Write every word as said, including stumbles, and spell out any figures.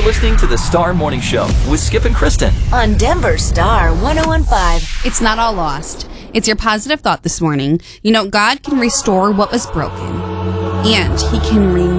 listening to the Star Morning Show with Skip and Kristen on Denver Star one oh one point five. It's not all lost. It's your positive thought this morning. You know, God can restore what was broken, and He can renew